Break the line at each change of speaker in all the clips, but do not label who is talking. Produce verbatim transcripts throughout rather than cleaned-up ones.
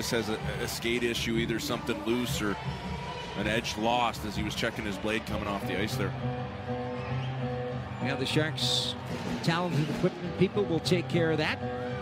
just has a, a skate issue, either something loose or an edge lost as he was checking his blade coming off the ice there.
Now the Sharks, talented equipment people, will take care of that.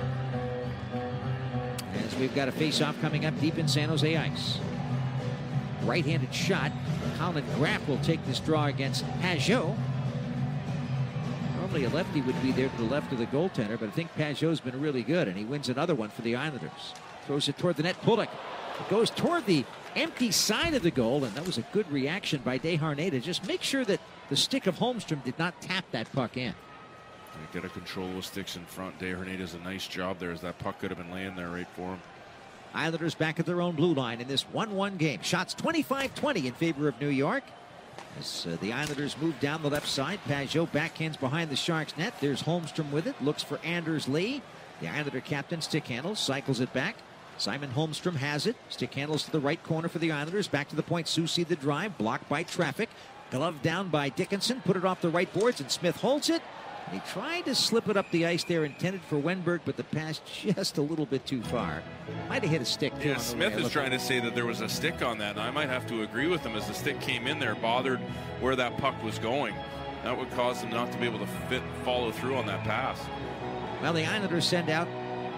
As we've got a face-off coming up deep in San Jose ice. Right-handed shot. Colin Graff will take this draw against Pajot. Normally a lefty would be there to the left of the goaltender, but I think Pajot's been really good, and he wins another one for the Islanders. Throws it toward the net. Pulock. It goes toward the empty side of the goal, and that was a good reaction by Desharnais to just make sure that the stick of Holmstrom did not tap that puck in.
They got to control with sticks in front. Desharnais does a nice job there, as that puck could have been laying there right for him.
Islanders back at their own blue line in this one one game. Shots twenty-five twenty in favor of New York. As uh, the Islanders move down the left side, Pajot backhands behind the Sharks net. There's Holmstrom with it. Looks for Anders Lee. The Islander captain stick handles, cycles it back. Simon Holmstrom has it. Stick handles to the right corner for the Islanders. Back to the point. Soucy the drive. Blocked by traffic. Glove down by Dickinson. Put it off the right boards, and Smith holds it. And he tried to slip it up the ice there, intended for Wenberg, but the pass just a little bit too far. Might have hit a stick.
Yeah, Smith is trying to say that there was a stick on that, and I might have to agree with him, as the stick came in there, bothered where that puck was going. That would cause him not to be able to fit, follow through on that pass.
Well, the Islanders send out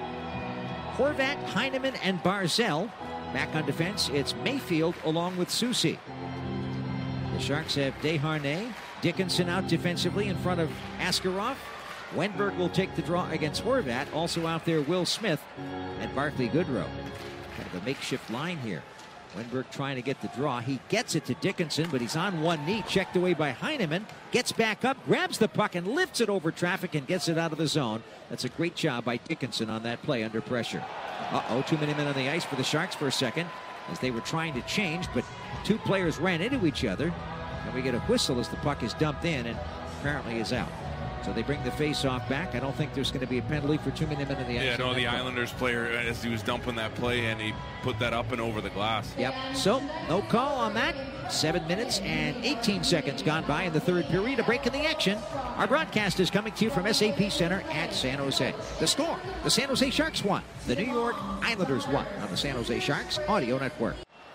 Horvat, Heineman, and Barzell. Back on defense, it's Mayfield along with Soucy. The Sharks have Desharnais, Dickinson out defensively in front of Askarov. Wenberg will take the draw against Horvat. Also out there, Will Smith and Barclay Goodrow. Kind of a makeshift line here. Wenberg trying to get the draw. He gets it to Dickinson, but he's on one knee, checked away by Heineman. Gets back up, grabs the puck, and lifts it over traffic and gets it out of the zone. That's a great job by Dickinson on that play under pressure. Uh-oh, too many men on the ice for the Sharks for a second, as they were trying to change, but two players ran into each other. And we get a whistle as the puck is dumped in and apparently is out. So they bring the face-off back. I don't think there's going to be a penalty for too many men in the ice.
Yeah, no, the Islanders player, as he was dumping that play, and he put that up and over the glass.
Yep. So, no call on that. Seven minutes and eighteen seconds gone by in the third period. A break in the action. Our broadcast is coming to you from S A P Center at San Jose. The score, the San Jose Sharks won. The New York Islanders won on the San Jose Sharks Audio Network.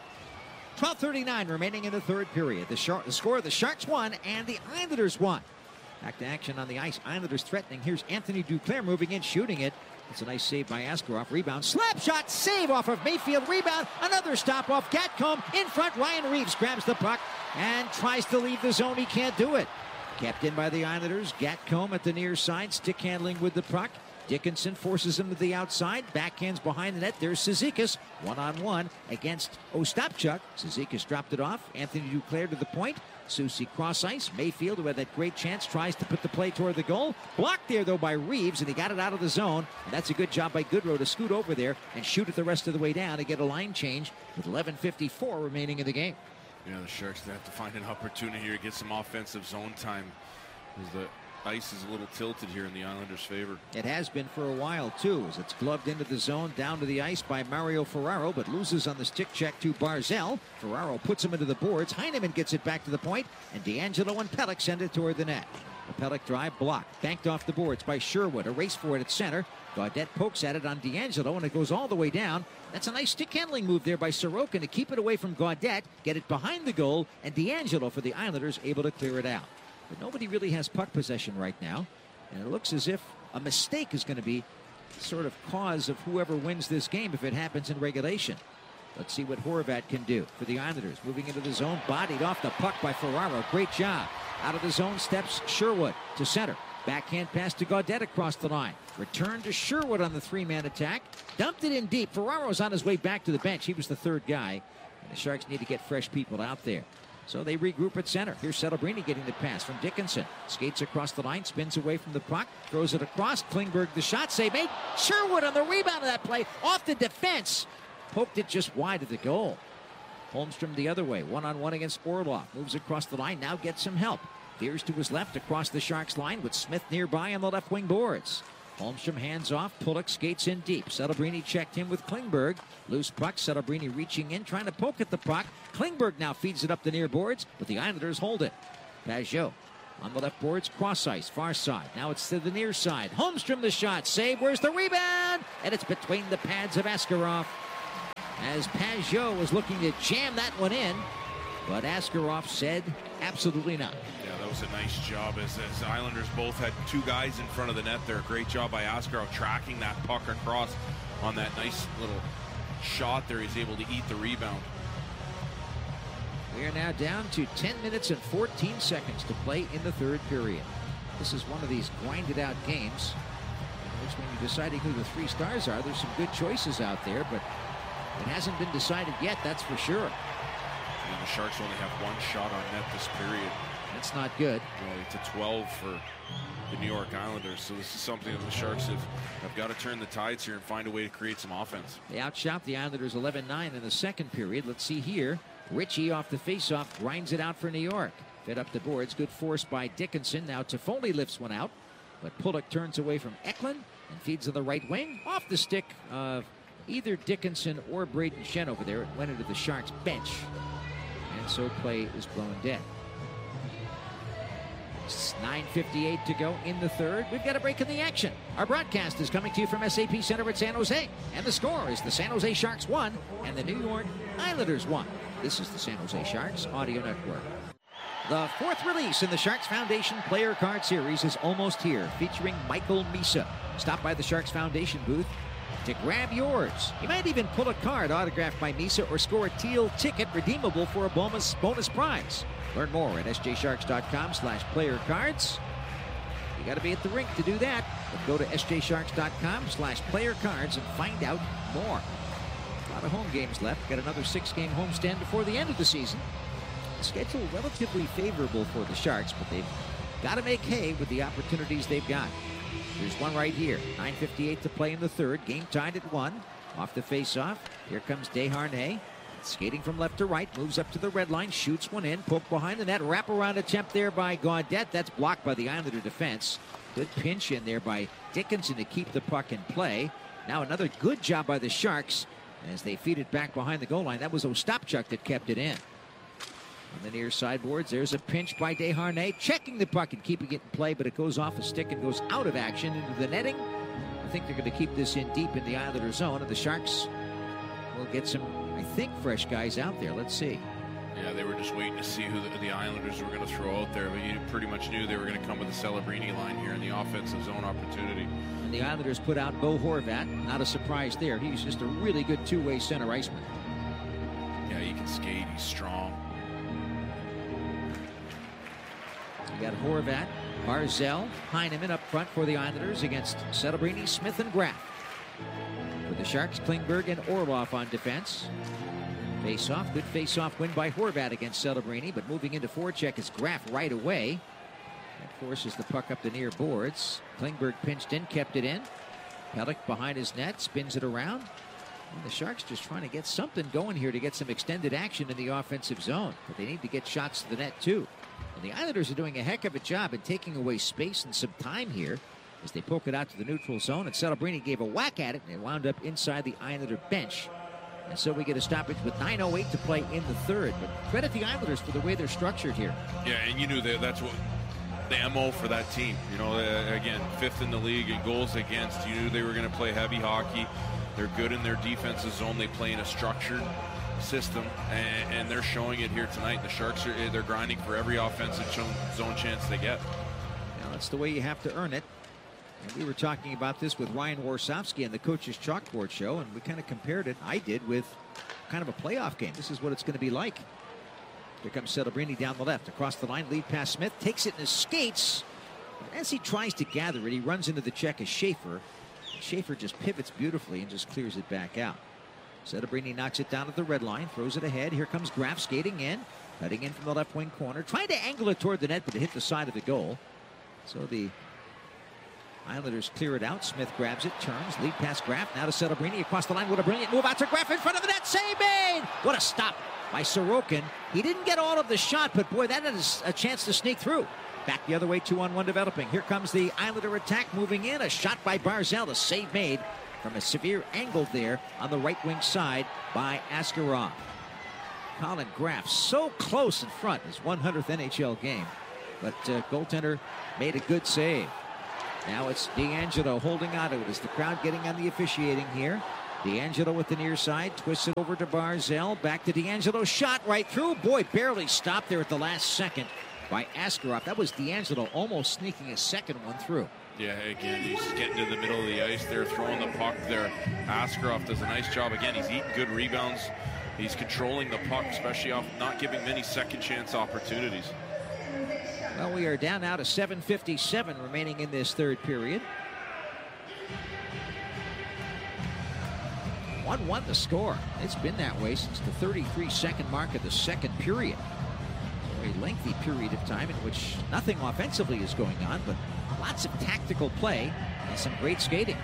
twelve thirty-nine remaining in the third period. The, Shar the score, the Sharks won and the Islanders won. Back to action on the ice. Islanders threatening. Here's Anthony Duclair moving in, shooting it. It's a nice save by Askarov. Rebound. Slap shot. Save off of Mayfield. Rebound. Another stop off Gatcomb. In front, Ryan Reeves grabs the puck and tries to leave the zone. He can't do it. Kept in by the Islanders. Gatcomb at the near side. Stick handling with the puck. Dickinson forces him to the outside. Backhands behind the net. There's Cizikas. One-on-one against Ostapchuk. Cizikas dropped it off. Anthony Duclair to the point. Soucy cross ice. Mayfield, who had that great chance, tries to put the play toward the goal. Blocked there, though, by Reeves, and he got it out of the zone. And that's a good job by Goodrow to scoot over there and shoot it the rest of the way down to get a line change with eleven fifty-four remaining in the game.
Yeah, the Sharks have to find an opportunity here to get some offensive zone time, as the ice is a little tilted here in the Islanders' favor.
It has been for a while, too, as it's gloved into the zone, down to the ice by Mario Ferraro, but loses on the stick check to Barzell. Ferraro puts him into the boards. Heineman gets it back to the point, and D'Angelo and Pelech send it toward the net. The Pelech drive blocked, banked off the boards by Sherwood. A race for it at center. Gaudette pokes at it on D'Angelo, and it goes all the way down. That's a nice stick handling move there by Sorokin to keep it away from Gaudette, get it behind the goal, and D'Angelo for the Islanders able to clear it out. But nobody really has puck possession right now, and it looks as if a mistake is going to be sort of cause of whoever wins this game if it happens in regulation. Let's see what Horvat can do for the Islanders. Moving into the zone, bodied off the puck by Ferraro. Great job. Out of the zone steps Sherwood to center. Backhand pass to Gaudette across the line. Return to Sherwood on the three-man attack. Dumped it in deep. Ferraro's on his way back to the bench. He was the third guy, and the Sharks need to get fresh people out there. So they regroup at center. Here's Celebrini getting the pass from Dickinson. Skates across the line, spins away from the puck, throws it across. Klingberg, the shot save made. Sherwood on the rebound of that play, off the defense. Poked it just wide of the goal. Holmstrom the other way, one-on-one against Orlov. Moves across the line, now gets some help. Veers to his left across the Sharks line with Smith nearby on the left wing boards. Holmstrom hands off. Pulock skates in deep. Celebrini checked him with Klingberg. Loose puck. Celebrini reaching in, trying to poke at the puck. Klingberg now feeds it up the near boards, but the Islanders hold it. Pajot on the left boards, cross ice, far side. Now it's to the near side. Holmstrom the shot. Save. Where's the rebound? And it's between the pads of Askarov. as Pajot was looking to jam that one in, but Askarov said absolutely not.
Yeah, that was a nice job as, as Islanders both had two guys in front of the net there. Great job by Askarov tracking that puck across on that nice little shot there. He's able to eat the rebound.
We are now down to ten minutes and fourteen seconds to play in the third period. This is one of these grinded out games in which, when you're deciding who the three stars are, there's some good choices out there, but it hasn't been decided yet, that's for sure.
And the Sharks only have one shot on net this period.
That's not good.
Well, to twelve for the New York Islanders. So this is something that the Sharks have, have got to turn the tides here and find a way to create some offense.
They outshot the Islanders eleven nine in the second period. Let's see here. Ritchie off the faceoff grinds it out for New York. Fed up the boards. Good force by Dickinson. Now Toffoli lifts one out, but Pulock turns away from Eklund and feeds to the right wing. Off the stick of either Dickinson or Braden Shen over there. It went into the Sharks bench, and so play is blown dead. nine fifty-eight to go in the third. We've got a break in the action. Our broadcast is coming to you from S A P Center at San Jose. And the score is the San Jose Sharks one and the New York Islanders one. This is the San Jose Sharks Audio Network. The fourth release in the Sharks Foundation Player Card Series is almost here, featuring Michael Misa. Stop by the Sharks Foundation booth to grab yours. You might even pull a card autographed by Misa or score a teal ticket redeemable for a bonus, bonus prize. Learn more at S J Sharks dot com slash player cards. You got to be at the rink to do that. But go to S J Sharks dot com slash player cards and find out more. A lot of home games left. Got another six-game homestand before the end of the season. The schedule relatively favorable for the Sharks, but they've got to make hay with the opportunities they've got. There's one right here. nine fifty-eight to play in the third. Game tied at one. Off the face-off. Here comes Desharnais. Skating from left to right, moves up to the red line, shoots one in, poked behind the net, wraparound attempt there by Gaudette. That's blocked by the Islander defense. Good pinch in there by Dickinson to keep the puck in play. Now another good job by the Sharks as they feed it back behind the goal line. That was Ostapchuk that kept it in. On the near sideboards, there's a pinch by Desharnais, checking the puck and keeping it in play, but it goes off a stick and goes out of action into the netting. I think they're going to keep this in deep in the Islander zone, and the Sharks will get some, I think, fresh guys out there. Let's see.
Yeah, they were just waiting to see who the, the Islanders were going to throw out there, but you pretty much knew they were going to come with the Celebrini line here in the offensive zone opportunity.
And the Islanders put out Bo Horvat. Not a surprise there. He's just a really good two-way center iceman.
Yeah, he can skate. He's strong.
You got Horvat, Barzell, Heineman up front for the Islanders against Celebrini, Smith, and Graf. For the Sharks, Klingberg and Orlov on defense. Face-off, good face-off win by Horvat against Celebrini, but moving into forecheck is Graf right away. That forces the puck up the near boards. Klingberg pinched in, kept it in. Pelech behind his net, spins it around. And the Sharks just trying to get something going here to get some extended action in the offensive zone, but they need to get shots to the net too. And the Islanders are doing a heck of a job in taking away space and some time here as they poke it out to the neutral zone, and Celebrini gave a whack at it, and it wound up inside the Islander bench. And so we get a stoppage with nine oh eight to play in the third. But credit the Islanders for the way they're structured here.
Yeah, and you knew that that's what the M O for that team. You know, uh, again, fifth in the league in goals against. You knew they were going to play heavy hockey. They're good in their defensive zone. They play in a structured system, and, and they're showing it here tonight. The Sharks are they're grinding for every offensive zone chance they get.
Now that's the way you have to earn it. And we were talking about this with Ryan Warsofsky on the Coach's Chalkboard show, and we kind of compared it, I did, with kind of a playoff game. This is what it's going to be like. Here comes Celebrini down the left, across the line, lead pass Smith, takes it in his skates. As he tries to gather it, he runs into the check of Schaefer. Schaefer just pivots beautifully and just clears it back out. Celebrini knocks it down at the red line, throws it ahead. Here comes Graf skating in, cutting in from the left wing corner, trying to angle it toward the net, but it hit the side of the goal. So the Islanders clear it out. Smith grabs it, turns, lead pass Graf, now to Celebrini across the line. What a brilliant move out to Graf in front of the net. Save made! What a stop by Sorokin. He didn't get all of the shot, but boy, that is a chance to sneak through. Back the other way, two on one developing. Here comes the Islander attack moving in. A shot by Barzell, a save made from a severe angle there on the right wing side by Askarov. Colin Graf so close in front, his one hundredth N H L game, but uh, goaltender made a good save. Now it's DeAngelo holding on to it as the crowd getting on the officiating here. DeAngelo with the near side, twists it over to Barzal, back to DeAngelo, shot right through. Boy, barely stopped there at the last second by Askarov. That was DeAngelo almost sneaking a second one through.
Yeah, again, he's getting to the middle of the ice there, throwing the puck there. Askarov does a nice job. Again, he's eating good rebounds. He's controlling the puck, especially off not giving many second chance opportunities.
Well, we are down now to seven fifty-seven remaining in this third period. one one the score. It's been that way since the thirty-three second mark of the second period. A very lengthy period of time in which nothing offensively is going on, but lots of tactical play and some great skating.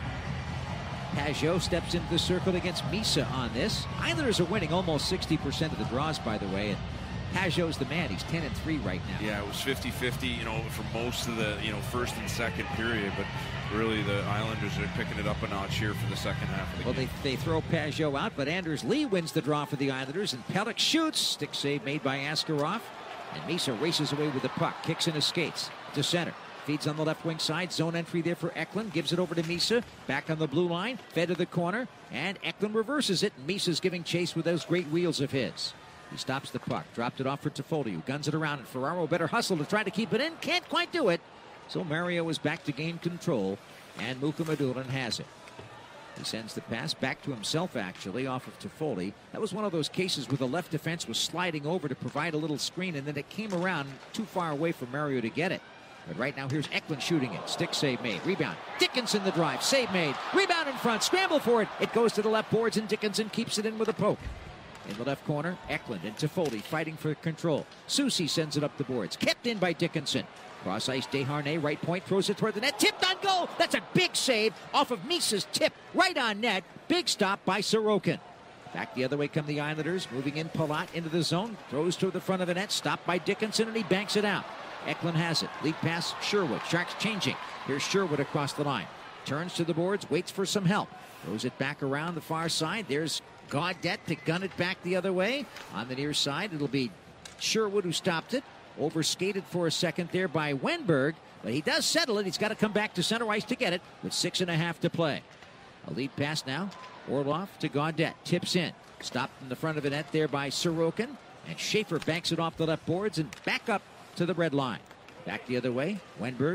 Pajot steps into the circle against Misa on this. Islanders are winning almost sixty percent of the draws, by the way, and Pajot's the man. He's ten and three right now.
Yeah, it was fifty fifty, you know, for most of the, you know, first and second period, but really the Islanders are picking it up a notch here for the second half of the
well,
game.
Well, they, they throw Pajot out, but Anders Lee wins the draw for the Islanders, and Pelech shoots. Stick save made by Askarov, and Misa races away with the puck, kicks in his skates to center. Feeds on the left wing side. Zone entry there for Eklund. Gives it over to Misa. Back on the blue line. Fed to the corner. And Eklund reverses it. Misa's giving chase with those great wheels of his. He stops the puck. Dropped it off for Toffoli, who guns it around. And Ferraro better hustle to try to keep it in. Can't quite do it. So Mario is back to gain control. And Mukhamadullin has it. He sends the pass back to himself, actually, off of Toffoli. That was one of those cases where the left defense was sliding over to provide a little screen. And then it came around too far away for Mario to get it. But right now, here's Eklund shooting it. Stick save made. Rebound. Dickinson the drive. Save made. Rebound in front. Scramble for it. It goes to the left boards, and Dickinson keeps it in with a poke. In the left corner, Eklund and Toffoli fighting for control. Soucy sends it up the boards. Kept in by Dickinson. Cross ice, Desharnais, right point, throws it toward the net. Tipped on goal. That's a big save off of Misa's tip. Right on net. Big stop by Sorokin. Back the other way come the Islanders. Moving in Palat into the zone. Throws toward the front of the net. Stopped by Dickinson, and he banks it out. Eklund has it. Lead pass, Sherwood. Sharks changing. Here's Sherwood across the line. Turns to the boards, waits for some help. Throws it back around the far side. There's Gaudette to gun it back the other way. On the near side, it'll be Sherwood who stopped it. Overskated for a second there by Wenberg, but he does settle it. He's got to come back to center ice to get it with six and a half to play. A lead pass now. Orlov to Gaudette. Tips in. Stopped in the front of the net there by Sorokin. And Schaefer banks it off the left boards and back up to the red line. Back the other way. Wenberg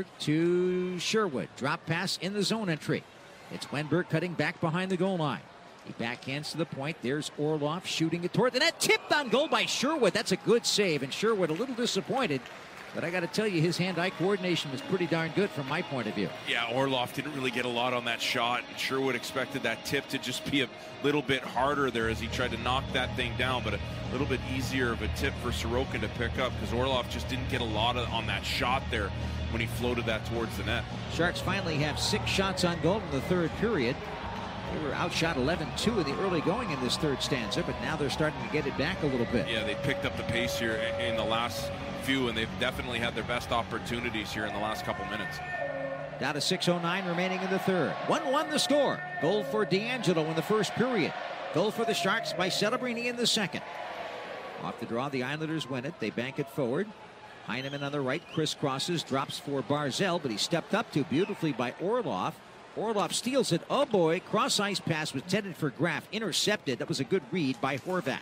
to Sherwood. Drop pass in the zone entry. It's Wenberg cutting back behind the goal line. He backhands to the point. There's Orlov shooting it toward the net. Tipped on goal by Sherwood. That's a good save. And Sherwood a little disappointed. But I got to tell you, his hand-eye coordination was pretty darn good from my point of view.
Yeah, Orlov didn't really get a lot on that shot. Sherwood expected that tip to just be a little bit harder there as he tried to knock that thing down, but a little bit easier of a tip for Sorokin to pick up because Orlov just didn't get a lot of, on that shot there when he floated that towards the net.
Sharks finally have six shots on goal in the third period. They were outshot eleven two in the early going in this third stanza, but now they're starting to get it back a little bit.
Yeah, they picked up the pace here in the last few, and they've definitely had their best opportunities here in the last couple minutes.
Down to six oh nine remaining in the third. one one the score. Goal for DeAngelo in the first period. Goal for the Sharks by Celebrini in the second. Off the draw, the Islanders win it. They bank it forward. Heineman on the right crisscrosses, drops for Barzal, but he stepped up too beautifully by Orlov. Orlov steals it. Oh boy, cross-ice pass was intended for Graf. Intercepted. That was a good read by Horvat.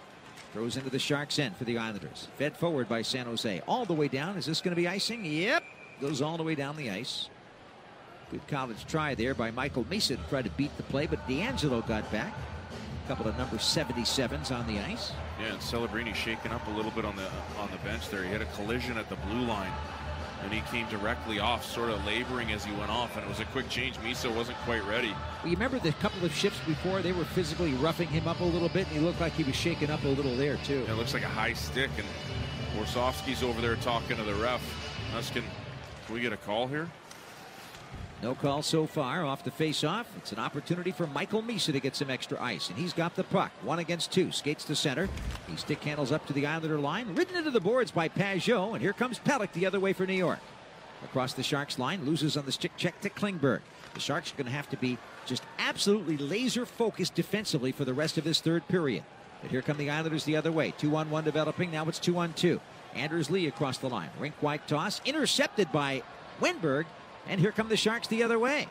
Throws into the Sharks' end for the Islanders. Fed forward by San Jose. All the way down. Is this going to be icing? Yep. Goes all the way down the ice. Good college try there by Michael Misa to try to beat the play, but DeAngelo got back. A couple of number seventy-sevens on the ice.
Yeah, and Celebrini shaking up a little bit on the on the bench there. He had a collision at the blue line, and he came directly off, sort of laboring as he went off, and it was a quick change. Misa wasn't quite ready.
Well, you remember the couple of shifts before, they were physically roughing him up a little bit, and he looked like he was shaken up a little there, too.
Yeah, it looks like a high stick, and Warsofsky's over there talking to the ref. Asking, can we get a call here?
No call so far off the face-off. It's an opportunity for Michael Misa to get some extra ice, and he's got the puck. One against two. Skates to center. He stick handles up to the Islander line. Ridden into the boards by Pajot, and here comes Pelech the other way for New York. Across the Sharks line, loses on the stick check to Klingberg. The Sharks are going to have to be just absolutely laser-focused defensively for the rest of this third period. But here come the Islanders the other way. Two on one developing. Now it's two on two. Anders Lee across the line. Rink-wide toss. Intercepted by Wenberg. And here come the Sharks the other way.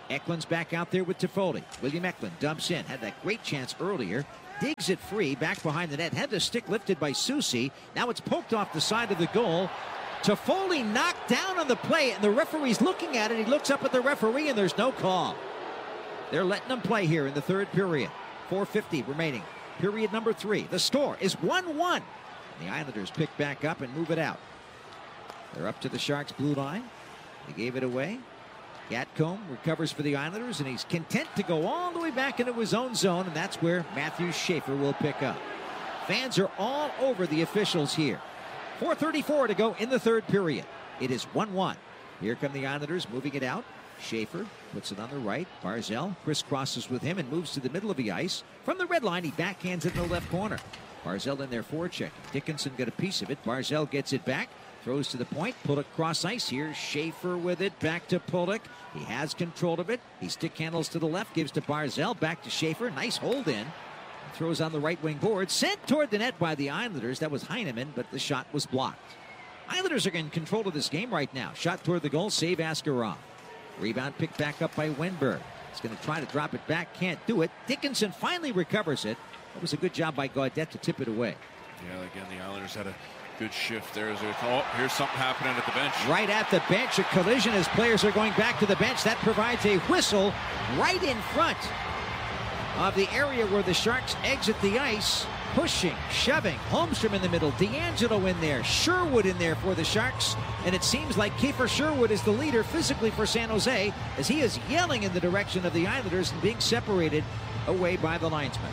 Eklund's back out there with Toffoli. William Eklund dumps in. Had that great chance earlier. Digs it free. Back behind the net. Had the stick lifted by Soucy. Now it's poked off the side of the goal. Toffoli knocked down on the play, and the referee's looking at it. He looks up at the referee, and there's no call. They're letting them play here in the third period. four fifty remaining. Period number three. The score is one one. The Islanders pick back up and move it out. They're up to the Sharks' blue line. They gave it away. Gatcomb recovers for the Islanders, and he's content to go all the way back into his own zone, and that's where Matthew Schaefer will pick up. Fans are all over the officials here. four thirty-four to go in the third period. It is one one. Here come the Islanders moving it out. Schaefer puts it on the right. Barzal crisscrosses with him and moves to the middle of the ice. From the red line, he backhands it in the left corner. Barzal in there forechecking. Dickinson got a piece of it. Barzal gets it back. Throws to the point. Pulock cross ice here. Schaefer with it. Back to Pulock. He has control of it. He stick handles to the left. Gives to Barzal. Back to Schaefer. Nice hold in. Throws on the right wing board. Sent toward the net by the Islanders. That was Heineman, but the shot was blocked. Islanders are in control of this game right now. Shot toward the goal. Save Askarov. Rebound picked back up by Wenberg. He's going to try to drop it back. Can't do it. Dickinson finally recovers it. That was a good job by Gaudette to tip it away.
Yeah, again, the Islanders had a good shift there. As oh, here's something happening at the bench.
Right at the bench. A collision as players are going back to the bench. That provides a whistle right in front of the area where the Sharks exit the ice. Pushing, shoving. Holmstrom in the middle. DeAngelo in there. Sherwood in there for the Sharks. And it seems like Kiefer Sherwood is the leader physically for San Jose as he is yelling in the direction of the Islanders and being separated away by the linesman.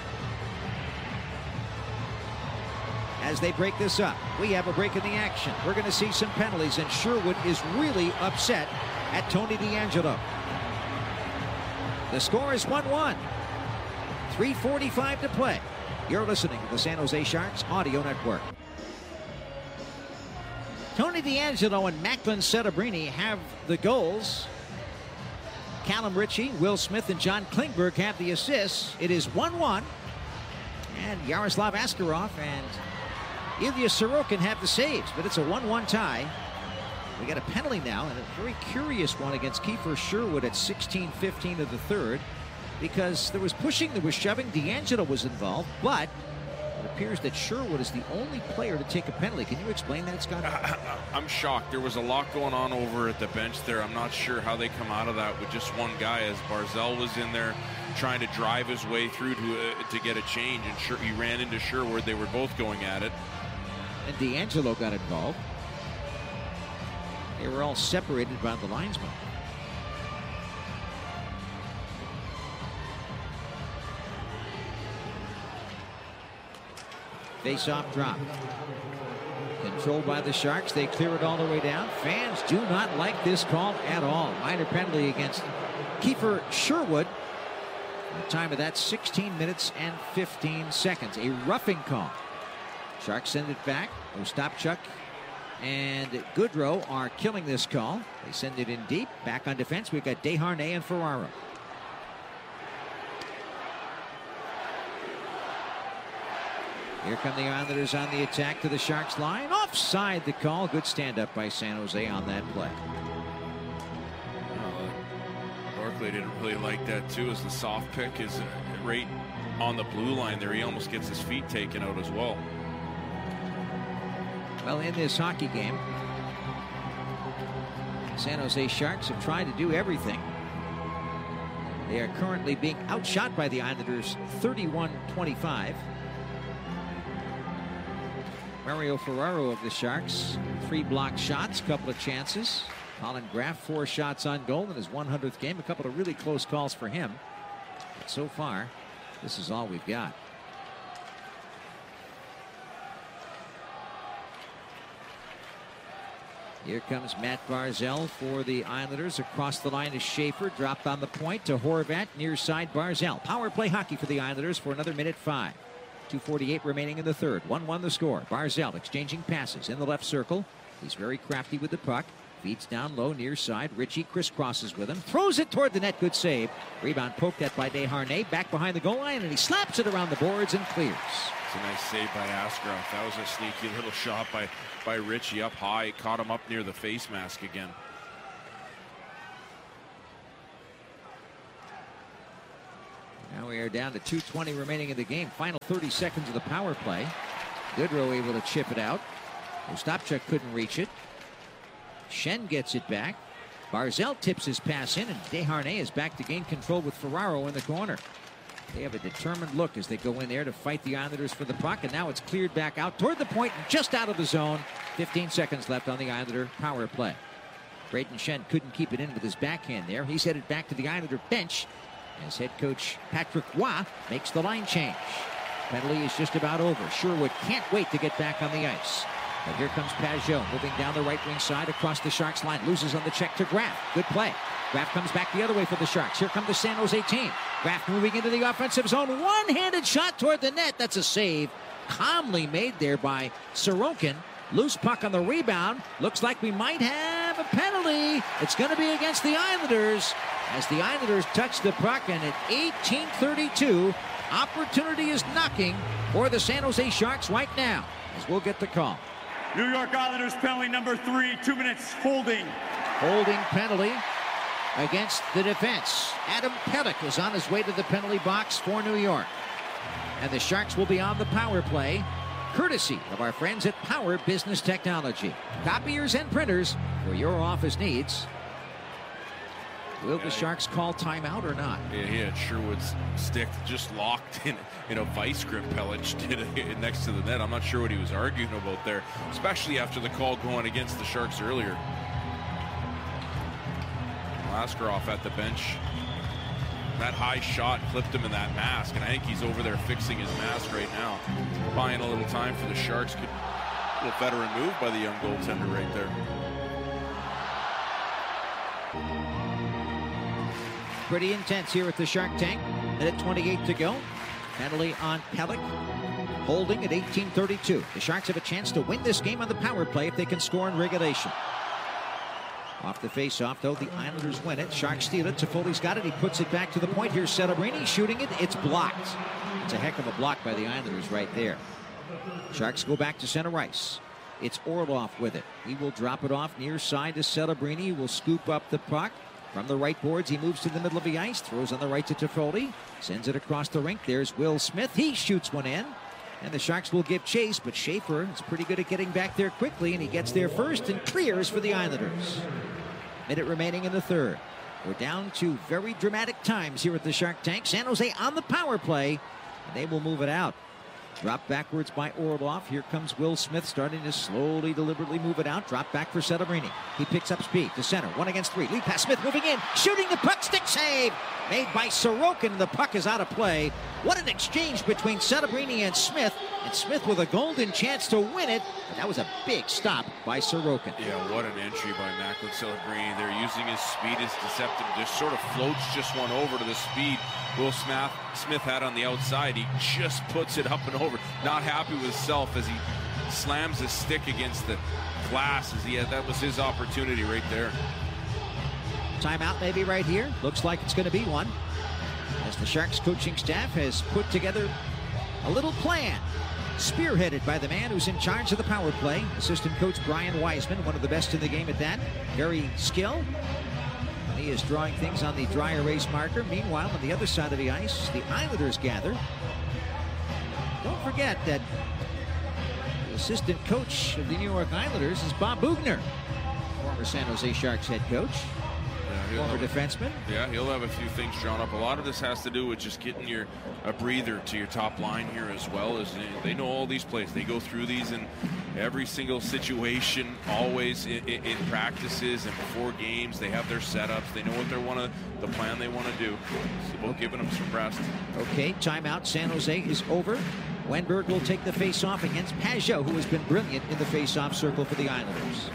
As they break this up, we have a break in the action. We're going to see some penalties, and Sherwood is really upset at Tony DeAngelo. The score is one one. three forty-five to play. You're listening to the San Jose Sharks Audio Network. Tony DeAngelo and Macklin Setebrini have the goals. Callum Ritchie, Will Smith, and John Klingberg have the assists. It is one one. And Yaroslav Askarov and Ilya Sorokin have the saves, but it's a one one tie. We got a penalty now, and a very curious one against Kiefer Sherwood at sixteen fifteen of the third, because there was pushing, there was shoving. DeAngelo was involved, but it appears that Sherwood is the only player to take a penalty. Can you explain that, Scott?
I, I'm shocked. There was a lot going on over at the bench there. I'm not sure how they come out of that with just one guy, as Barzal was in there trying to drive his way through to uh, to get a change, and sure, he ran into Sherwood. They were both going at it.
And DeAngelo got involved. They were all separated by the linesman. Face-off drop. Controlled by the Sharks. They clear it all the way down. Fans do not like this call at all. Minor penalty against Kiefer Sherwood. The time of that, sixteen minutes and fifteen seconds. A roughing call. Sharks send it back. Ostapchuk and Goodrow are killing this call. They send it in deep. Back on defense, we've got Desharnais and Ferraro. Here come the Islanders on the attack to the Sharks line. Offside the call. Good stand up by San Jose on that play.
Uh, Barclay didn't really like that too, as the soft pick is right on the blue line there. He almost gets his feet taken out as well.
Well, in this hockey game, San Jose Sharks have tried to do everything. They are currently being outshot by the Islanders thirty-one twenty-five. Mario Ferraro of the Sharks, three blocked shots, couple of chances. Colin Graff, four shots on goal in his one hundredth game. A couple of really close calls for him. But so far, this is all we've got. Here comes Matt Barzal for the Islanders. Across the line is Schaefer. Dropped on the point to Horvat. Near side Barzal. Power play hockey for the Islanders for another minute five. two forty-eight remaining in the third. one one the score. Barzal exchanging passes in the left circle. He's very crafty with the puck. Feeds down low near side. Ritchie crisscrosses with him. Throws it toward the net. Good save. Rebound poked at by Desharnais. Back behind the goal line, and he slaps it around the boards and clears.
It's a nice save by Askarov. That was a sneaky little shot by, by Ritchie up high. Caught him up near the face mask again.
Now we are down to two twenty remaining in the game. Final thirty seconds of the power play. Goodrow able to chip it out. Ostapchuk couldn't reach it. Schenn gets it back. Barzal tips his pass in, and Desharnais is back to gain control with Ferraro in the corner. They have a determined look as they go in there to fight the Islanders for the puck, and now it's cleared back out toward the point and just out of the zone. fifteen seconds left on the Islander power play. Brayden Schenn couldn't keep it in with his backhand there. He's headed back to the Islander bench as head coach Patrick Roy makes the line change. Penalty is just about over. Sherwood can't wait to get back on the ice. But here comes Pajot moving down the right wing side across the Sharks line. Loses on the check to Graf. Good play. Graf comes back the other way for the Sharks. Here come the San Jose team. Graf moving into the offensive zone. One-handed shot toward the net. That's a save. Calmly made there by Sorokin. Loose puck on the rebound. Looks like we might have a penalty. It's going to be against the Islanders as the Islanders touch the puck, and at eighteen thirty-two, opportunity is knocking for the San Jose Sharks right now as we'll get the call.
New York Islanders penalty number three, two minutes holding.
Holding penalty against the defense. Adam Pelech is on his way to the penalty box for New York. And the Sharks will be on the power play, courtesy of our friends at Power Business Technology. Copiers and printers for your office needs. Will the Sharks call timeout or not?
Yeah, he had Sherwood's stick just locked in, in a vice grip. Pelech did it next to the net. I'm not sure what he was arguing about there, especially after the call going against the Sharks earlier. Askarov at the bench. That high shot clipped him in that mask, and I think he's over there fixing his mask right now. Buying a little time for the Sharks. Could, a little veteran move by the young goaltender right there.
Pretty intense here at the Shark Tank. Minute twenty-eight to go. Penalty on Pelech. Holding at eighteen thirty-two. The Sharks have a chance to win this game on the power play if they can score in regulation. Off the face-off, though, the Islanders win it. Sharks steal it. Toffoli's got it. He puts it back to the point. Here's Celebrini shooting it. It's blocked. It's a heck of a block by the Islanders right there. Sharks go back to center ice. It's Orlov with it. He will drop it off near side to Celebrini. He will scoop up the puck. From the right boards, he moves to the middle of the ice. Throws on the right to Toffoli. Sends it across the rink. There's Will Smith. He shoots one in. And the Sharks will give chase, but Schaefer is pretty good at getting back there quickly, and he gets there first and clears for the Islanders. Minute remaining in the third. We're down to very dramatic times here at the Shark Tank. San Jose on the power play, and they will move it out. Dropped backwards by Orlov. Here comes Will Smith starting to slowly, deliberately move it out. Drop back for Celebrini. He picks up speed to center. One against three. Lead pass. Smith moving in. Shooting the puck. Stick save. Made by Sorokin. The puck is out of play. What an exchange between Celebrini and Smith. And Smith with a golden chance to win it. But that was a big stop by Sorokin.
Yeah, what an entry by Macklin Celebrini. They're using his speed as deceptive. Just sort of floats just one over to the speed Will Smith, Smith had on the outside. He just puts it up and over. Not happy with himself as he slams his stick against the glass. As he had, that was his opportunity right there.
Timeout maybe right here. Looks like it's going to be one, as the Sharks coaching staff has put together a little plan, spearheaded by the man who's in charge of the power play, assistant coach Brian Wiseman, one of the best in the game at that. Very skilled. And he is drawing things on the dry erase marker. Meanwhile, on the other side of the ice, the Islanders gather. Don't forget that the assistant coach of the New York Islanders is Bob Boughner, former San Jose Sharks head coach.
Yeah,
former defenseman.
Yeah, he'll have a few things drawn up. A lot of this has to do with just getting your a breather to your top line here, as well as they know all these plays. They go through these in every single situation, always in, in, in practices and before games. They have their setups. They know what they want to, the plan they want to do. So we're giving them some rest.
Okay, timeout. San Jose is over. Wenberg will take the face-off against Pajot, who has been brilliant in the face-off circle for the Islanders.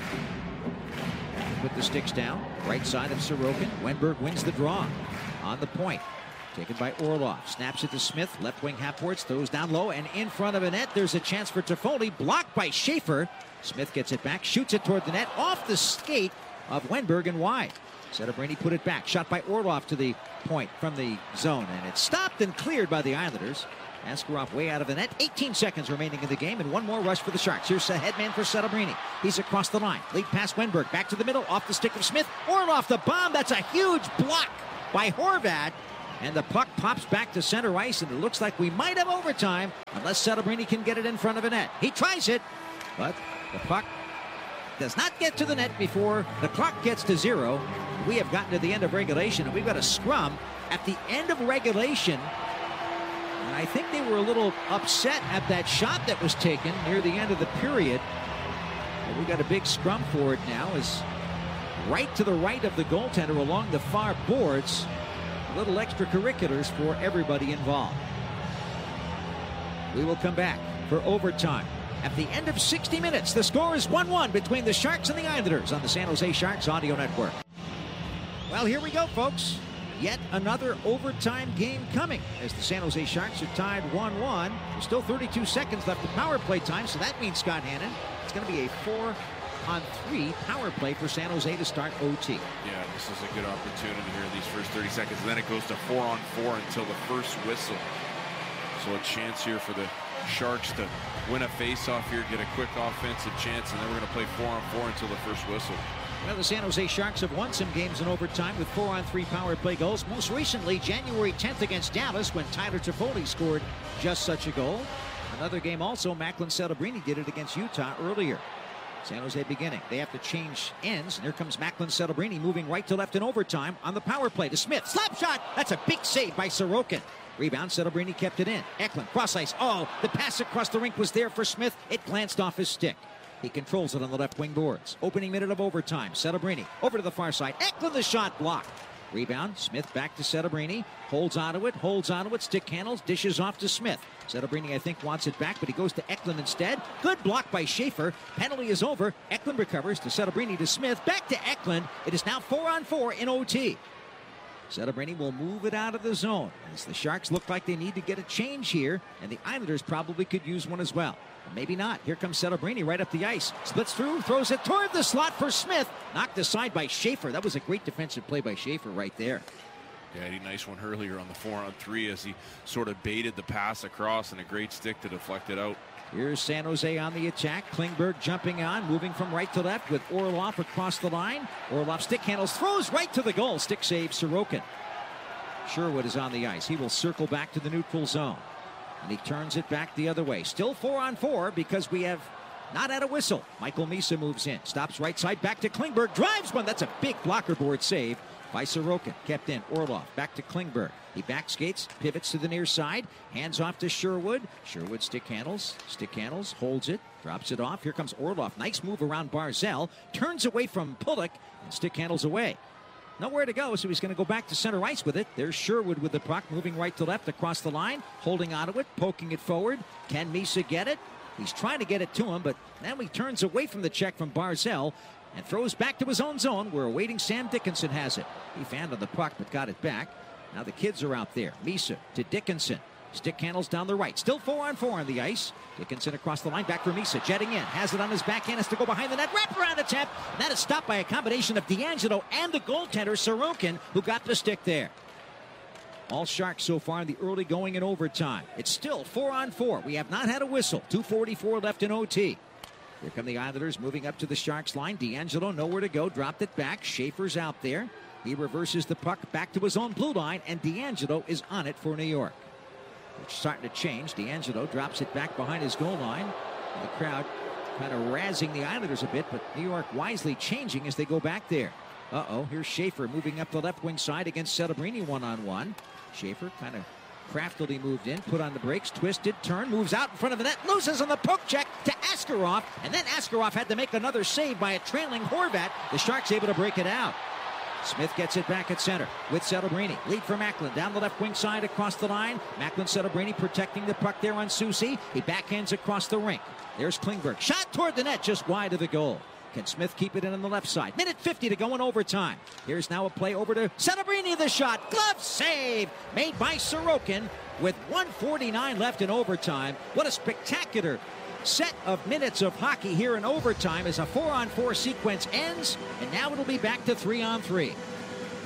Put the sticks down. Right side of Sorokin. Wenberg wins the draw. On the point. Taken by Orlov. Snaps it to Smith. Left wing half-boards. Throws down low. And in front of a net, there's a chance for Toffoli. Blocked by Schaefer. Smith gets it back. Shoots it toward the net. Off the skate of Wenberg and wide. Celebrini put it back. Shot by Orlov to the point from the zone. And it's stopped and cleared by the Islanders. Askarov way out of the net. eighteen seconds remaining in the game, and one more rush for the Sharks. Here's the headman for Celebrini. He's across the line. Lead pass Wenberg. Back to the middle. Off the stick of Smith. Orlov the bomb. That's a huge block by Horvat. And the puck pops back to center ice, and it looks like we might have overtime unless Celebrini can get it in front of a net. He tries it, but the puck does not get to the net before the clock gets to zero. We have gotten to the end of regulation, and we've got a scrum at the end of regulation. And I think they were a little upset at that shot that was taken near the end of the period. But we got a big scrum for it now, as right to the right of the goaltender along the far boards. Little extracurriculars for everybody involved. We will come back for overtime. At the end of sixty minutes, the score is one one between the Sharks and the Islanders on the San Jose Sharks Audio Network. Well, here we go, folks. Yet another overtime game coming as the San Jose Sharks are tied one one. There's still thirty-two seconds left of power play time, so that means, Scott Hannon, it's going to be a four on three power play for San Jose to start O T.
Yeah, this is a good opportunity here in these first thirty seconds. And then it goes to four on four until the first whistle. So a chance here for the Sharks to win a face-off here, get a quick offensive chance, and then we're going to play four on four until the first whistle.
Well, the San Jose Sharks have won some games in overtime with four on three power play goals. Most recently, January tenth against Dallas, when Tyler Toffoli scored just such a goal. Another game also, Macklin Celebrini did it against Utah earlier. San Jose beginning. They have to change ends. And here comes Macklin Celebrini moving right to left in overtime on the power play to Smith. Slap shot. That's a big save by Sorokin. Rebound. Celebrini kept it in. Eklund cross ice. Oh, the pass across the rink was there for Smith. It glanced off his stick. He controls it on the left wing boards. Opening minute of overtime. Celebrini over to the far side. Eklund, the shot blocked. Rebound. Smith back to Celebrini. Holds onto it. Holds onto it. Stick handles. Dishes off to Smith. Celebrini, I think, wants it back, but he goes to Eklund instead. Good block by Schaefer. Penalty is over. Eklund recovers to Celebrini to Smith. Back to Eklund. It is now four on four in O T. Celebrini will move it out of the zone as the Sharks look like they need to get a change here, and the Islanders probably could use one as well. Or maybe not. Here comes Celebrini right up the ice. Splits through, throws it toward the slot for Smith. Knocked aside by Schaefer. That was a great defensive play by Schaefer right there.
Yeah, he had a nice one earlier on the four on three as he sort of baited the pass across, and a great stick to deflect it out.
Here's San Jose on the attack. Klingberg jumping on, moving from right to left with Orlov across the line. Orlov stick handles, throws right to the goal. Stick save Sorokin. Sherwood is on the ice. He will circle back to the neutral zone. And he turns it back the other way. Still four on four because we have not had a whistle. Michael Misa moves in. Stops right side back to Klingberg. Drives one. That's a big blocker board save by Sorokin. Kept in. Orlov back to Klingberg. He back skates, pivots to the near side. Hands off to Sherwood. Sherwood stick handles. Stick handles. Holds it. Drops it off. Here comes Orlov. Nice move around Barzal. Turns away from Pulock. And stick handles away. Nowhere to go, so he's going to go back to center ice with it. There's Sherwood with the puck, moving right to left across the line, holding onto it, poking it forward. Can Misa get it? He's trying to get it to him, but now he turns away from the check from Barzal and throws back to his own zone where awaiting Sam Dickinson has it. He fanned on the puck, but got it back. Now the kids are out there. Misa to Dickinson. Stick handles down the right. Still four on four on the ice. Dickinson across the line. Back for Misa. Jetting in. Has it on his backhand. Has to go behind the net. Wraparound attempt. That is stopped by a combination of DeAngelo and the goaltender, Sorokin, who got the stick there. All Sharks so far in the early going in overtime. It's still four on four. We have not had a whistle. two forty-four left in O T. Here come the Islanders moving up to the Sharks line. DeAngelo nowhere to go. Dropped it back. Schaefer's out there. He reverses the puck back to his own blue line, and DeAngelo is on it for New York. It's starting to change. DeAngelo drops it back behind his goal line. And the crowd kind of razzing the Islanders a bit, but New York wisely changing as they go back there. Uh-oh, here's Schaefer moving up the left wing side against Celebrini one-on-one. Schaefer kind of craftily moved in, put on the brakes, twisted, turn, moves out in front of the net, loses on the poke check to Askarov, and then Askarov had to make another save by a trailing Horvat. The Sharks able to break it out. Smith gets it back at center with Celebrini. Lead for Macklin down the left wing side across the line. Macklin Celebrini protecting the puck there on Soucy. He backhands across the rink. There's Klingberg. Shot toward the net just wide of the goal. Can Smith keep it in on the left side? Minute fifty to go in overtime. Here's now a play over to Celebrini. The shot. Glove save made by Sorokin with one forty-nine left in overtime. What a spectacular set of minutes of hockey here in overtime as a four on four sequence ends, and now it'll be back to three on three.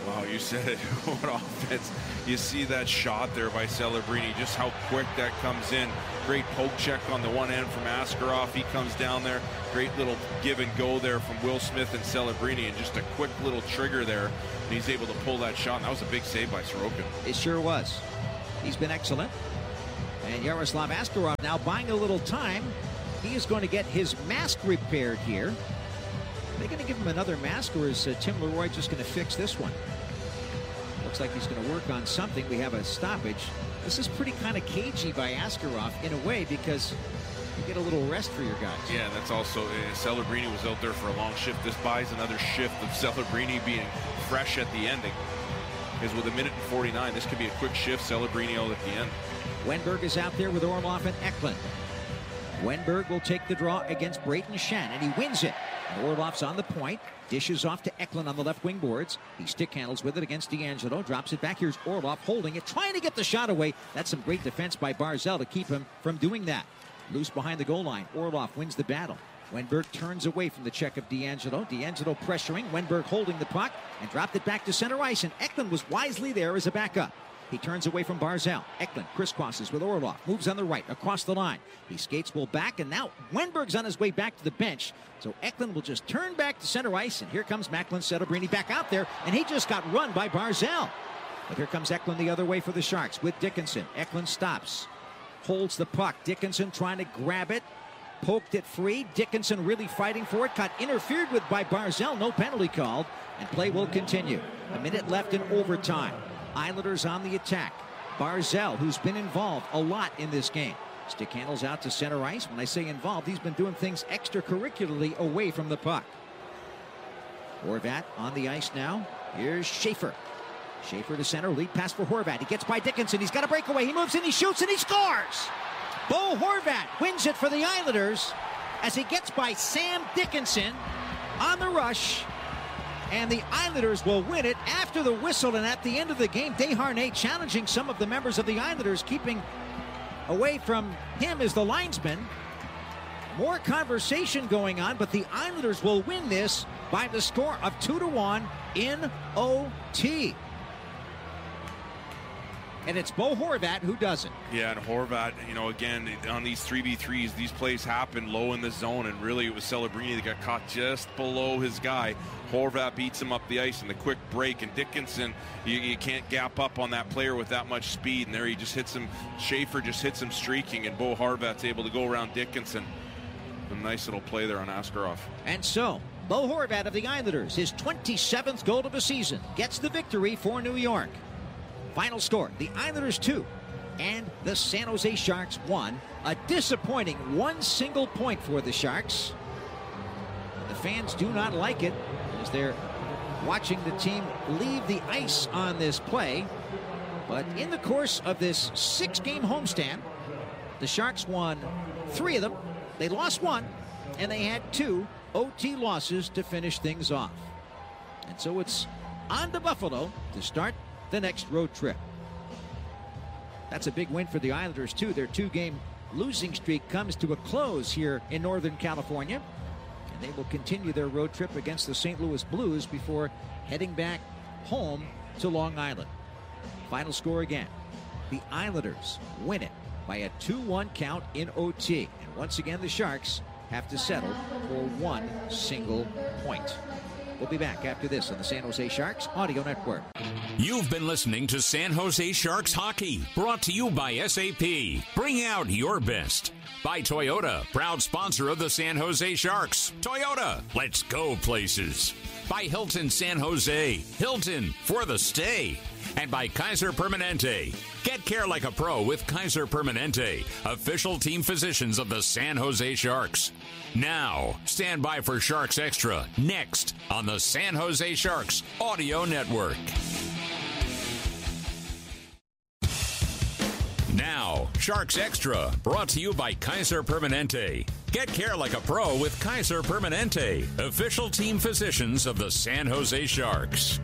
Wow, you said it. What offense. You see that shot there by Celebrini, just how quick that comes in. Great poke check on the one end from Askarov. He comes down there. Great little give and go there from Will Smith and Celebrini, and just a quick little trigger there. And he's able to pull that shot. And that was a big save by Sorokin.
It sure was. He's been excellent. And Yaroslav Askarov now buying a little time. He is going to get his mask repaired here. Are they going to give him another mask, or is uh, Tim Leroy just going to fix this one? Looks like he's going to work on something. We have a stoppage. This is pretty kind of cagey by Askarov in a way, because you get a little rest for your guys.
Yeah, that's also, uh, Celebrini was out there for a long shift. This buys another shift of Celebrini being fresh at the ending. Because with a minute and forty-nine, this could be a quick shift. Celebrini out at the end.
Wenberg is out there with Orlov and Eklund. Wenberg will take the draw against Brayden Schenn, and he wins it. And Orlov's on the point, dishes off to Eklund on the left wing boards. He stick handles with it against DeAngelo, drops it back. Here's Orlov holding it, trying to get the shot away. That's some great defense by Barzal to keep him from doing that. Loose behind the goal line. Orlov wins the battle. Wenberg turns away from the check of DeAngelo. DeAngelo pressuring, Wenberg holding the puck, and dropped it back to center ice, and Eklund was wisely there as a backup. He turns away from Barzal. Eklund crisscrosses with Orlov. Moves on the right, across the line. He skates well back, and now Wenberg's on his way back to the bench. So Eklund will just turn back to center ice, and here comes Macklin Celebrini back out there, and he just got run by Barzal. But here comes Eklund the other way for the Sharks with Dickinson. Eklund stops. Holds the puck. Dickinson trying to grab it. Poked it free. Dickinson really fighting for it. Got interfered with by Barzal. No penalty called, and play will continue. A minute left in overtime. Islanders on the attack. Barzal, who's been involved a lot in this game. Stick handles out to center ice. When I say involved, he's been doing things extracurricularly away from the puck. Horvat on the ice now. Here's Schaefer. Schaefer to center. Lead pass for Horvat. He gets by Dickinson. He's got a breakaway. He moves in. He shoots and he scores. Bo Horvat wins it for the Islanders as he gets by Sam Dickinson on the rush. And the Islanders will win it after the whistle, and at the end of the game, Desharnais challenging some of the members of the Islanders, keeping away from him as the linesman. More conversation going on, but the Islanders will win this by the score of two to one in O T. And it's Bo Horvat who does it.
Yeah, and Horvat, you know, again, on these three v threes, these plays happen low in the zone, and really it was Celebrini that got caught just below his guy. Horvat beats him up the ice in the quick break, and Dickinson, you, you can't gap up on that player with that much speed, and there he just hits him. Schaefer just hits him streaking, and Bo Horvat's able to go around Dickinson. A nice little play there on Askarov.
And so, Bo Horvat of the Islanders, his twenty-seventh goal of the season, gets the victory for New York. Final score, the Islanders two and the San Jose Sharks one. A disappointing one single point for the Sharks. The fans do not like it as they're watching the team leave the ice on this play. But in the course of this six-game homestand, the Sharks won three of them. They lost one, and they had two O T losses to finish things off. And so it's on to Buffalo to start the next road trip. That's a big win for the Islanders too. Their two-game losing streak comes to a close here in Northern California, and they will continue their road trip against the Saint Louis Blues before heading back home to Long Island. Final score again, the Islanders win it by a two one count in O T, and once again the Sharks have to settle for one single point. We'll be back after this on the San Jose Sharks Audio Network.
You've been listening to San Jose Sharks Hockey, brought to you by S A P. Bring out your best. By Toyota, proud sponsor of the San Jose Sharks. Toyota, let's go places. By Hilton San Jose, Hilton for the stay. And by Kaiser Permanente. Get care like a pro with Kaiser Permanente, official team physicians of the San Jose Sharks. Now, stand by for Sharks Extra, next on the San Jose Sharks Audio Network. Now, Sharks Extra, brought to you by Kaiser Permanente. Get care like a pro with Kaiser Permanente, official team physicians of the San Jose Sharks.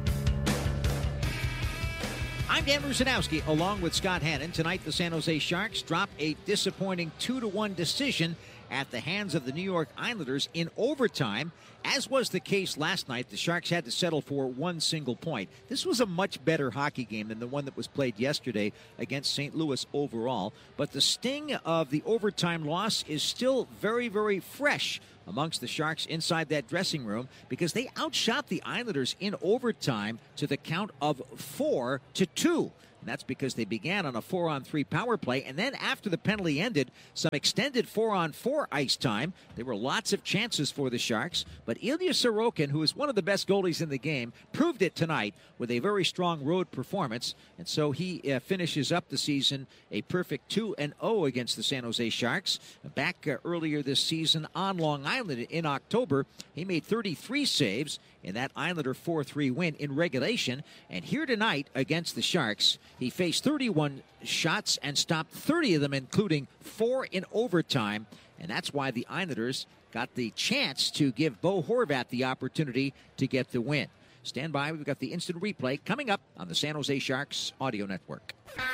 I'm Dan Rusanowski, along with Scott Hannon. Tonight, the San Jose Sharks drop a disappointing two to one decision at the hands of the New York Islanders in overtime. As was the case last night, the Sharks had to settle for one single point. This was a much better hockey game than the one that was played yesterday against Saint Louis overall. But the sting of the overtime loss is still very, very fresh amongst the Sharks inside that dressing room, because they outshot the Islanders in overtime to the count of four to two. And that's because they began on a four-on-three power play, and then after the penalty ended, some extended four-on-four ice time. There were lots of chances for the Sharks, but Ilya Sorokin, who is one of the best goalies in the game, proved it tonight with a very strong road performance, and so he uh, finishes up the season a perfect two and oh against the San Jose Sharks. Back uh, earlier this season on Long Island in October, he made thirty-three saves in that Islander four three win in regulation, and here tonight against the Sharks, he faced thirty-one shots and stopped thirty of them, including four in overtime. And that's why the Islanders got the chance to give Bo Horvat the opportunity to get the win. Stand by. We've got the instant replay coming up on the San Jose Sharks Audio Network.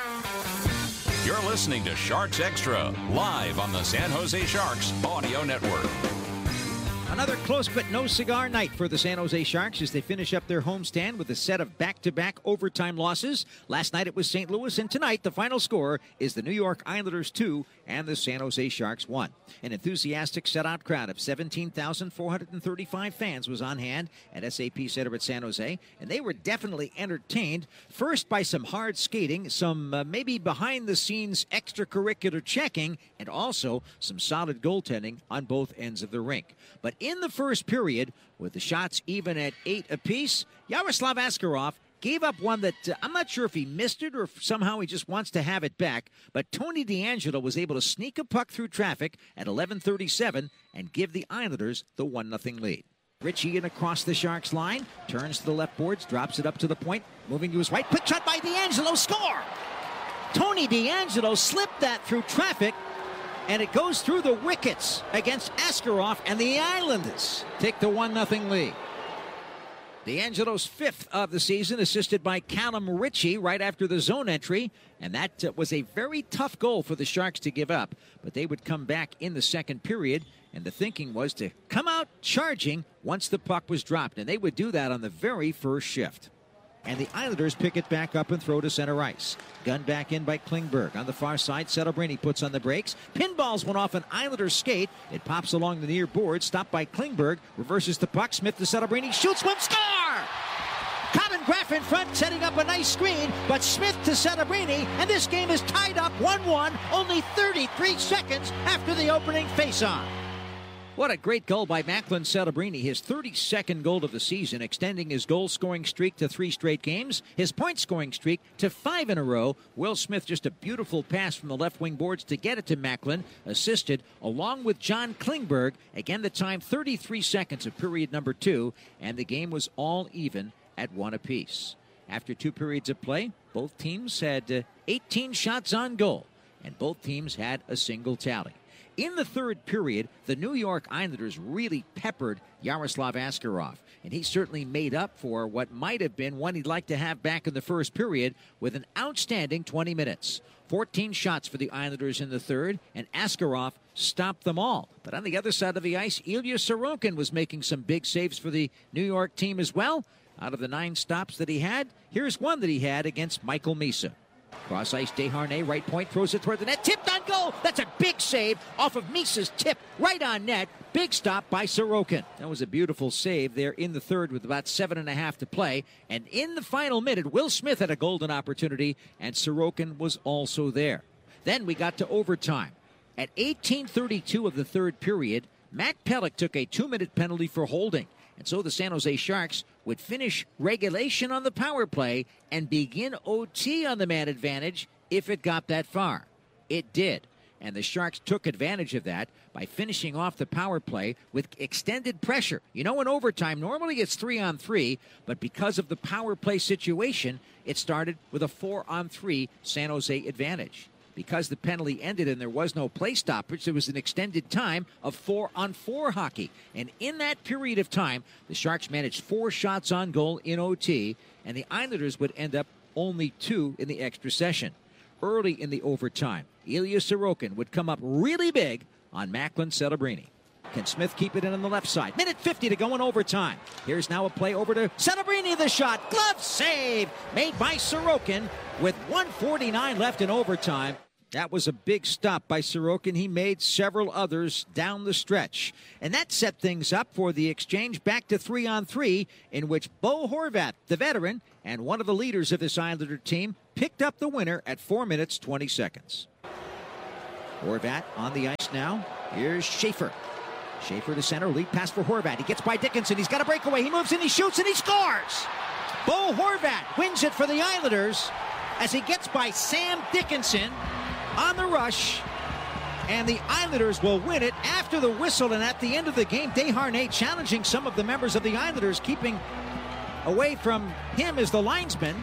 You're listening to Sharks Extra, live on the San Jose Sharks Audio Network.
Another close but no cigar night for the San Jose Sharks as they finish up their homestand with a set of back-to-back overtime losses. Last night it was Saint Louis, and tonight the final score is the New York Islanders two and the San Jose Sharks one. An enthusiastic shutout crowd of seventeen thousand four hundred thirty-five fans was on hand at S A P Center at San Jose, and they were definitely entertained, first by some hard skating, some uh, maybe behind-the-scenes extracurricular checking, and also some solid goaltending on both ends of the rink. But in the first period, with the shots even at eight apiece, Yaroslav Askarov gave up one that uh, I'm not sure if he missed it or if somehow he just wants to have it back. But Tony DeAngelo was able to sneak a puck through traffic at eleven thirty-seven and give the Islanders the one nothing lead. Ritchie in across the Sharks line, turns to the left boards, drops it up to the point, moving to his right. Quick shot by DeAngelo, score! Tony DeAngelo slipped that through traffic, and it goes through the wickets against Askarov, and the Islanders take the one nothing lead. DeAngelo's fifth of the season, assisted by Callum Ritchie right after the zone entry, and that uh, was a very tough goal for the Sharks to give up, but they would come back in the second period, and the thinking was to come out charging once the puck was dropped, and they would do that on the very first shift. And the Islanders pick it back up and throw to center ice. Gun back in by Klingberg. On the far side, Celebrini puts on the brakes. Pinballs went off an Islanders skate. It pops along the near board, stopped by Klingberg. Reverses the puck. Smith to Celebrini. Shoots one. Score! Colin Graff in front, setting up a nice screen. But Smith to Celebrini. And this game is tied up one one. Only thirty-three seconds after the opening faceoff. What a great goal by Macklin Celebrini, his thirty-second goal of the season, extending his goal-scoring streak to three straight games, his point-scoring streak to five in a row. Will Smith, just a beautiful pass from the left wing boards to get it to Macklin, assisted along with John Klingberg. Again, the time thirty-three seconds of period number two, and the game was all even at one apiece. After two periods of play, both teams had uh, eighteen shots on goal, and both teams had a single tally. In the third period, the New York Islanders really peppered Yaroslav Askarov, and he certainly made up for what might have been one he'd like to have back in the first period with an outstanding twenty minutes. fourteen shots for the Islanders in the third, and Askarov stopped them all. But on the other side of the ice, Ilya Sorokin was making some big saves for the New York team as well. Out of the nine stops that he had, here's one that he had against Michael Misa. Cross ice, Desharnais, right point, throws it toward the net. Tipped on goal. That's a big save off of Misa's tip, right on net. Big stop by Sorokin. That was a beautiful save there in the third with about seven and a half to play. And in the final minute, Will Smith had a golden opportunity, and Sorokin was also there. Then we got to overtime. At eighteen thirty-two of the third period, Matt Pelech took a two-minute penalty for holding. And so the San Jose Sharks would finish regulation on the power play and begin O T on the man advantage if it got that far. It did. And the Sharks took advantage of that by finishing off the power play with extended pressure. You know, in overtime, normally it's three on three, but because of the power play situation, it started with a four on three San Jose advantage. Because the penalty ended and there was no play stoppage, there was an extended time of four-on-four hockey. And in that period of time, the Sharks managed four shots on goal in O T, and the Islanders would end up only two in the extra session. Early in the overtime, Ilya Sorokin would come up really big on Macklin Celebrini. Can Smith keep it in on the left side? Minute fifty to go in overtime. Here's now a play over to Celebrini, the shot. Glove save made by Sorokin with one forty-nine left in overtime. That was a big stop by Sorokin. He made several others down the stretch. And that set things up for the exchange back to three on three, in which Bo Horvat, the veteran, and one of the leaders of this Islander team, picked up the winner at four minutes, twenty seconds. Horvat on the ice now. Here's Schaefer. Schaefer to center, lead pass for Horvat. He gets by Dickinson. He's got a breakaway. He moves in, he shoots, and he scores. Bo Horvat wins it for the Islanders as he gets by Sam Dickinson on the rush. And the Islanders will win it after the whistle. And at the end of the game, Desharnais challenging some of the members of the Islanders, keeping away from him as the linesman.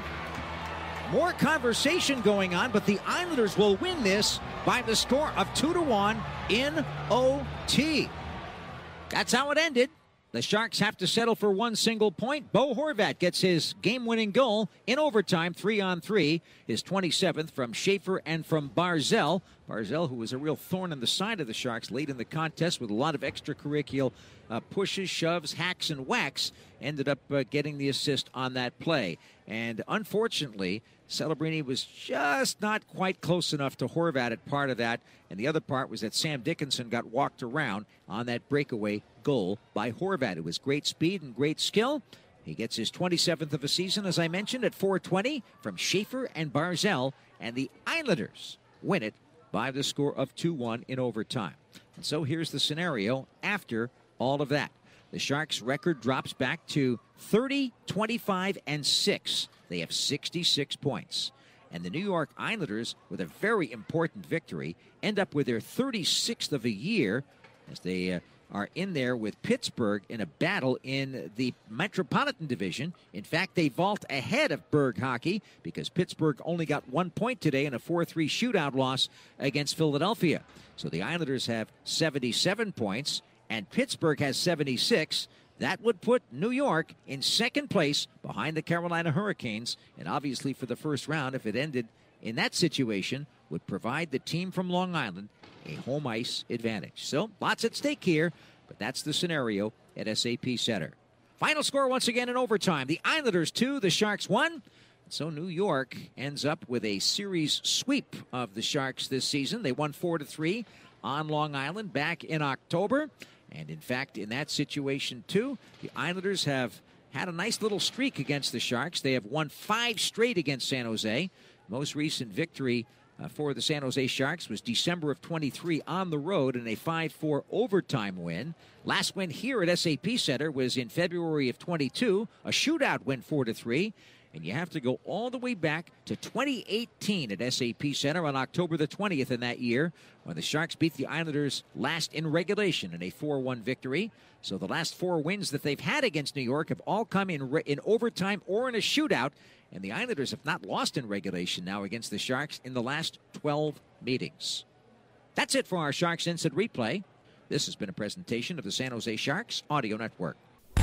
More conversation going on, but the Islanders will win this by the score of two to one in O T. That's how it ended. The Sharks have to settle for one single point. Bo Horvat gets his game-winning goal in overtime, three on three. His twenty-seventh from Schaefer and from Barzal. Barzal, who was a real thorn in the side of the Sharks late in the contest with a lot of extracurricular uh, pushes, shoves, hacks, and whacks, ended up uh, getting the assist on that play. And unfortunately, Celebrini was just not quite close enough to Horvat at part of that. And the other part was that Sam Dickinson got walked around on that breakaway goal by Horvat. It was great speed and great skill. He gets his twenty-seventh of the season, as I mentioned, at four twenty from Schaefer and Barzal. And the Islanders win it by the score of two one in overtime. And so here's the scenario after all of that. The Sharks' record drops back to thirty, twenty-five, and six. They have sixty-six points. And the New York Islanders, with a very important victory, end up with their thirty-sixth of the year as they uh, are in there with Pittsburgh in a battle in the Metropolitan Division. In fact, they vault ahead of Berg Hockey because Pittsburgh only got one point today in a four three shootout loss against Philadelphia. So the Islanders have seventy-seven points, and Pittsburgh has seventy-six. That would put New York in second place behind the Carolina Hurricanes. And obviously for the first round, if it ended in that situation, would provide the team from Long Island a home ice advantage. So lots at stake here, but that's the scenario at S A P Center. Final score once again in overtime. The Islanders two, the Sharks one. So New York ends up with a series sweep of the Sharks this season. They won four to three on Long Island back in October. And in fact, in that situation, too, the Islanders have had a nice little streak against the Sharks. They have won five straight against San Jose. Most recent victory uh, for the San Jose Sharks was December of twenty-three on the road in a five four overtime win. Last win here at S A P Center was in February of twenty-two, a shootout win four to three. And you have to go all the way back to twenty eighteen at S A P Center on October the twentieth in that year, when the Sharks beat the Islanders last in regulation in a four one victory. So the last four wins that they've had against New York have all come in re- in overtime or in a shootout. And the Islanders have not lost in regulation now against the Sharks in the last twelve meetings. That's it for our Sharks Instant Replay. This has been a presentation of the San Jose Sharks Audio Network.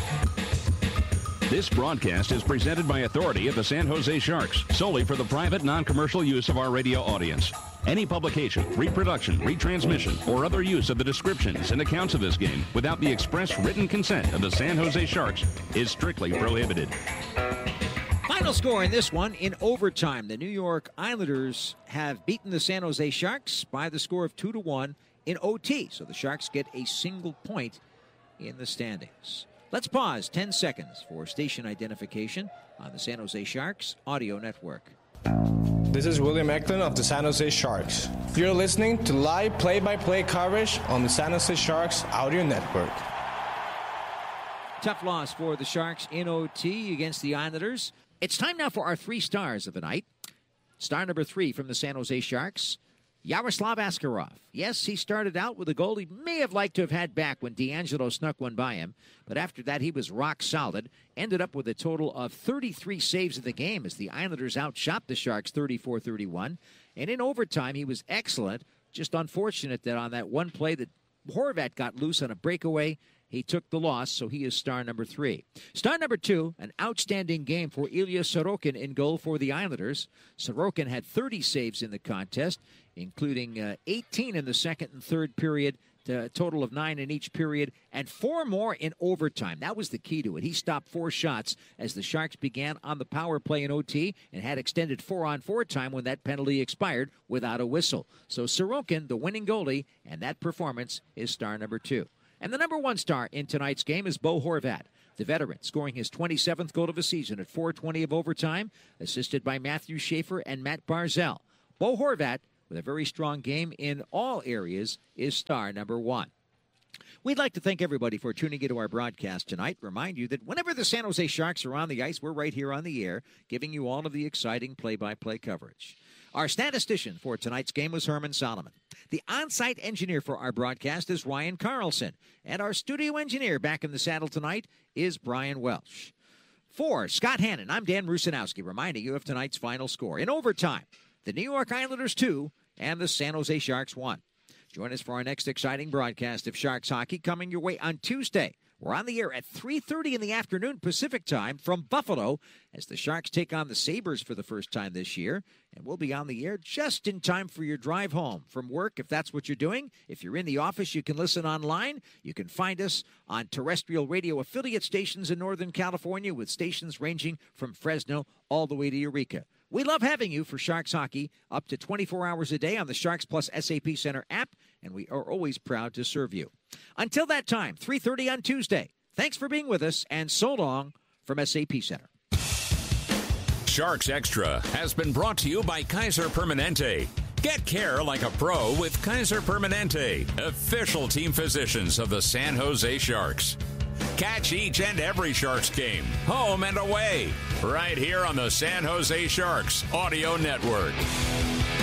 This broadcast is presented by authority of the San Jose Sharks, solely for the private, non-commercial use of our radio audience. Any publication, reproduction, retransmission, or other use of the descriptions and accounts of this game without the express written consent of the San Jose Sharks is strictly prohibited.
Final score in this one in overtime. The New York Islanders have beaten the San Jose Sharks by the score of two to one in O T. So the Sharks get a single point in the standings. Let's pause ten seconds for station identification on the San Jose Sharks Audio Network.
This is William Eklund of the San Jose Sharks. You're listening to live play-by-play coverage on the San Jose Sharks Audio Network.
Tough loss for the Sharks in O T against the Islanders. It's time now for our three stars of the night. Star number three from the San Jose Sharks, Yaroslav Askarov. Yes, he started out with a goal he may have liked to have had back when D'Angelo snuck one by him, but after that he was rock solid. Ended up with a total of thirty-three saves in the game as the Islanders outshot the Sharks thirty-four thirty-one. And in overtime he was excellent. Just unfortunate that on that one play that Horvat got loose on a breakaway, he took the loss, so he is star number three. Star number two, an outstanding game for Ilya Sorokin in goal for the Islanders. Sorokin had thirty saves in the contest, including uh, eighteen in the second and third period, a total of nine in each period, and four more in overtime. That was the key to it. He stopped four shots as the Sharks began on the power play in O T and had extended four-on-four time when that penalty expired without a whistle. So Sorokin, the winning goalie, and that performance is star number two. And the number one star in tonight's game is Bo Horvat, the veteran, scoring his twenty-seventh goal of the season at four twenty of overtime, assisted by Matthew Schaefer and Matt Barzal. Bo Horvat, with a very strong game in all areas, is star number one. We'd like to thank everybody for tuning into our broadcast tonight. Remind you that whenever the San Jose Sharks are on the ice, we're right here on the air, giving you all of the exciting play-by-play coverage. Our statistician for tonight's game was Herman Solomon. The on-site engineer for our broadcast is Ryan Carlson. And our studio engineer back in the saddle tonight is Brian Welsh. For Scott Hannon, I'm Dan Rusanowski, reminding you of tonight's final score. In overtime, the New York Islanders two and the San Jose Sharks one. Join us for our next exciting broadcast of Sharks hockey coming your way on Tuesday. We're on the air at three thirty in the afternoon Pacific time from Buffalo as the Sharks take on the Sabres for the first time this year. And we'll be on the air just in time for your drive home from work, if that's what you're doing. If you're in the office, you can listen online. You can find us on terrestrial radio affiliate stations in Northern California with stations ranging from Fresno all the way to Eureka. We love having you for Sharks hockey up to twenty-four hours a day on the Sharks Plus S A P Center app, and we are always proud to serve you. Until that time, three thirty on Tuesday. Thanks for being with us, and so long from S A P Center.
Sharks Extra has been brought to you by Kaiser Permanente. Get care like a pro with Kaiser Permanente, official team physicians of the San Jose Sharks. Catch each and every Sharks game, home and away, right here on the San Jose Sharks Audio Network.